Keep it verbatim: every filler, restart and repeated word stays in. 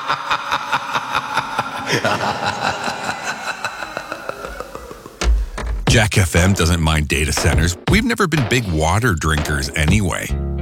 Jack F M doesn't mind data centers. We've never been big water drinkers anyway.